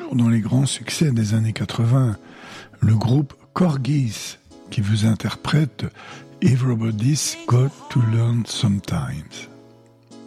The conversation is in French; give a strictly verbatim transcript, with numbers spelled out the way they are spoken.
toujours dans les grands succès des années quatre-vingts, le groupe Corgis qui vous interprète Everybody's Got to Learn Sometimes.